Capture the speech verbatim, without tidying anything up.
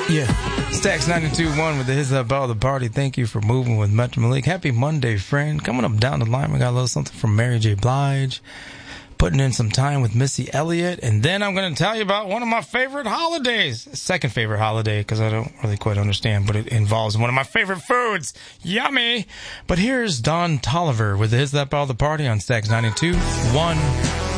Yeah. Stacks ninety-two point one with the Hits Up All the Party. Thank you for moving with Metro Malik. Happy Monday, friend. Coming up down the line, we got a little something from Mary J. Blige. Putting in some time with Missy Elliott. And then I'm going to tell you about one of my favorite holidays. Second favorite holiday, because I don't really quite understand, but it involves one of my favorite foods. Yummy. But here's Don Tolliver with the Hits Up All the Party on Stacks ninety-two point one.